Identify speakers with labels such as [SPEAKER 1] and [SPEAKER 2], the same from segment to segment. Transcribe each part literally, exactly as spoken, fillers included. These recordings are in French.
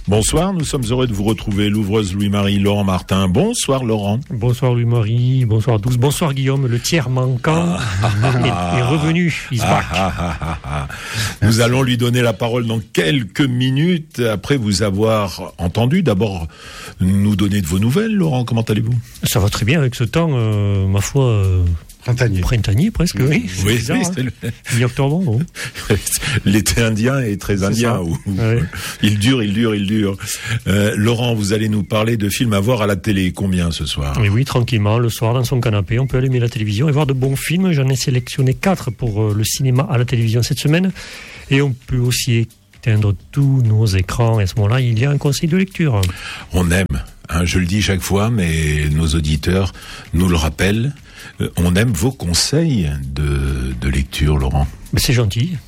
[SPEAKER 1] Bonsoir, nous sommes heureux de vous retrouver, l'ouvreuse Louis-Marie, Laurent Martin. Bonsoir Laurent.
[SPEAKER 2] Bonsoir Louis-Marie, bonsoir tous. Bonsoir Guillaume, le tiers manquant est, est revenu. Il se
[SPEAKER 1] ah, ah, ah, ah, ah. Nous allons lui donner la parole dans quelques minutes, après vous avoir entendu. D'abord, nous donner de vos nouvelles, Laurent, comment allez-vous?
[SPEAKER 2] Ça va très bien avec ce temps, euh, ma foi... Euh...
[SPEAKER 3] Printanier.
[SPEAKER 2] Printanier, presque, oui. C'est
[SPEAKER 1] oui,
[SPEAKER 2] bizarre,
[SPEAKER 1] oui,
[SPEAKER 2] hein.
[SPEAKER 1] c'est le...
[SPEAKER 2] Mi-octobre, bon.
[SPEAKER 1] L'été indien est très
[SPEAKER 2] C'est
[SPEAKER 1] indien.
[SPEAKER 2] ça.
[SPEAKER 1] Où...
[SPEAKER 2] Ouais.
[SPEAKER 1] Il dure, il dure, il dure. Euh, Laurent, vous allez nous parler de films à voir à la télé. Combien ce soir?
[SPEAKER 2] Et oui, tranquillement, le soir, dans son canapé, on peut allumer la télévision et voir de bons films. J'en ai sélectionné quatre pour euh, le cinéma à la télévision cette semaine. Et on peut aussi éteindre tous nos écrans. Et à ce moment-là, il y a un conseil de lecture.
[SPEAKER 1] On aime, hein, je le dis chaque fois, mais nos auditeurs nous le rappellent. Euh, on aime vos conseils de, de lecture, Laurent.
[SPEAKER 2] Mais c'est gentil.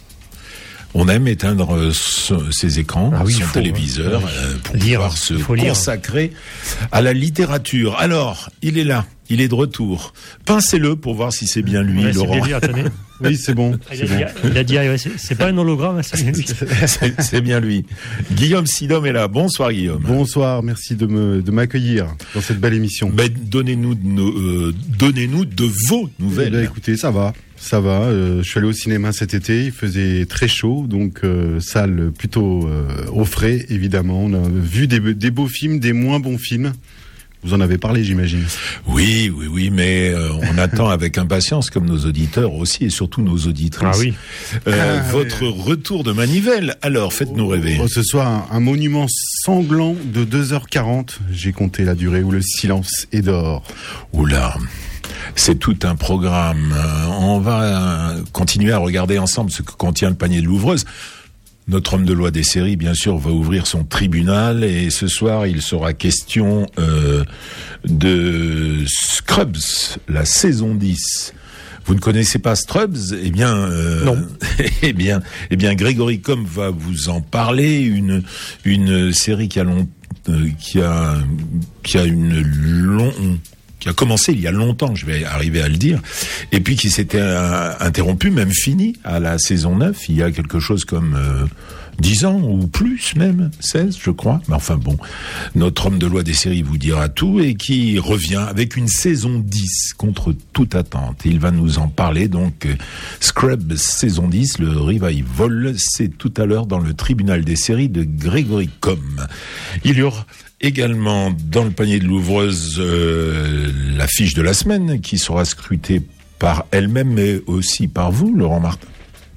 [SPEAKER 1] On aime éteindre euh, ce, ces écrans,
[SPEAKER 2] Ah oui,
[SPEAKER 1] son
[SPEAKER 2] il faut,
[SPEAKER 1] téléviseur,
[SPEAKER 2] hein.
[SPEAKER 1] euh, pour
[SPEAKER 2] Lire,
[SPEAKER 1] pouvoir se
[SPEAKER 2] il faut lire.
[SPEAKER 1] consacrer à la littérature. Alors, il est là, il est de retour. Pincez-le pour voir si c'est bien lui,
[SPEAKER 2] Ouais, c'est
[SPEAKER 1] Laurent.
[SPEAKER 2] bien lui, attendez.
[SPEAKER 3] Oui, c'est bon.
[SPEAKER 2] Il
[SPEAKER 3] c'est
[SPEAKER 2] a,
[SPEAKER 3] bon.
[SPEAKER 2] dit, il a dit, ah, ouais, c'est, c'est pas un hologramme, c'est bien lui.
[SPEAKER 1] c'est, c'est bien lui. Guillaume Sidom est là. Bonsoir Guillaume.
[SPEAKER 3] Bonsoir, merci de me de m'accueillir dans cette belle émission.
[SPEAKER 1] Ben, donnez-nous de nos, euh, donnez-nous de vos nouvelles.
[SPEAKER 3] Eh ben, écoutez, ça va, ça va. Euh, je suis allé au cinéma cet été, il faisait très chaud, donc euh, salle plutôt euh, au frais, évidemment. On a vu des, des beaux films, des moins bons films. Vous en avez parlé, j'imagine.
[SPEAKER 1] Oui, oui, oui, mais euh, on attend avec impatience, comme nos auditeurs aussi, et surtout nos auditrices,
[SPEAKER 2] Ah oui.
[SPEAKER 1] euh,
[SPEAKER 3] Ah,
[SPEAKER 1] votre
[SPEAKER 3] oui.
[SPEAKER 1] retour de manivelle. Alors, faites-nous rêver.
[SPEAKER 3] Oh, ce soir, un, un monument sanglant de deux heures quarante. J'ai compté la durée où le silence est dehors.
[SPEAKER 1] Oula, c'est tout un programme. Euh, On va euh, continuer à regarder ensemble ce que contient le panier de l'ouvreuse. Notre homme de loi des séries, bien sûr, va ouvrir son tribunal et ce soir, il sera question euh, de Scrubs, la saison dix. Vous ne connaissez pas Scrubs? Eh bien, euh,
[SPEAKER 2] non.
[SPEAKER 1] eh bien, eh bien, Grégory Combes va vous en parler. Une une série qui a long, euh, qui a qui a une long qui a commencé il y a longtemps, je vais arriver à le dire, et puis qui s'était euh, interrompu, même fini, à la saison neuf, il y a quelque chose comme euh, dix ans, ou plus même, seize, je crois. Mais enfin bon, notre homme de loi des séries vous dira tout, et qui revient avec une saison dix, contre toute attente. Il va nous en parler, donc, euh, Scrubs saison dix, le revival, c'est tout à l'heure dans le tribunal des séries de Grégory Combes. Il y aura également dans le panier de l'ouvreuse euh, la fiche de la semaine qui sera scrutée par elle-même mais aussi par vous, Laurent Martin.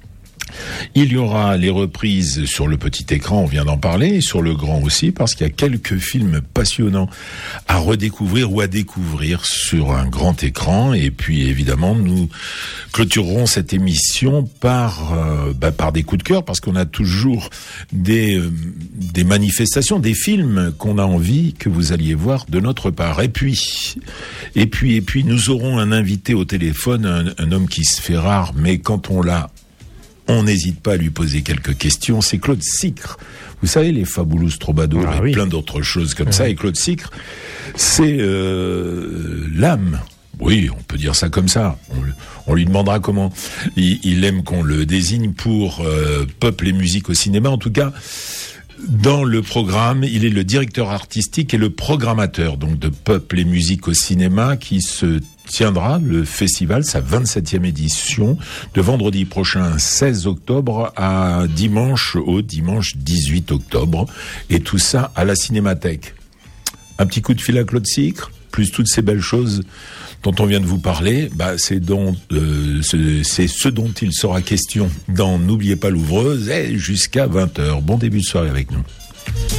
[SPEAKER 1] Il y aura les reprises sur le petit écran, on vient d'en parler, et sur le grand aussi, parce qu'il y a quelques films passionnants à redécouvrir ou à découvrir sur un grand écran. Et puis évidemment, nous clôturerons cette émission par euh, bah, par des coups de cœur, parce qu'on a toujours des euh, des manifestations, des films qu'on a envie que vous alliez voir de notre part. Et puis et puis et puis nous aurons un invité au téléphone, un, un homme qui se fait rare, mais quand on l'a, on n'hésite pas à lui poser quelques questions. C'est Claude Sicre. Vous savez, les Fabulous Troubadours
[SPEAKER 2] ah,
[SPEAKER 1] et
[SPEAKER 2] oui.
[SPEAKER 1] plein d'autres choses comme
[SPEAKER 2] ouais.
[SPEAKER 1] ça. Et Claude Sicre, c'est euh, l'âme. Oui, on peut dire ça comme ça. On, on lui demandera comment. Il, il aime qu'on le désigne pour euh, Peuple et musique au cinéma. En tout cas, dans le programme, il est le directeur artistique et le programmateur donc de Peuple et musique au cinéma, qui se tiendra le festival, sa vingt-septième édition, de vendredi prochain seize octobre à dimanche au dimanche dix-huit octobre, et tout ça à la Cinémathèque. Un petit coup de fil à Claude Sicre, plus toutes ces belles choses dont on vient de vous parler, bah c'est, dont, euh, c'est, c'est ce dont il sera question dans N'oubliez pas l'ouvreuse, et jusqu'à vingt heures. Bon début de soirée avec nous.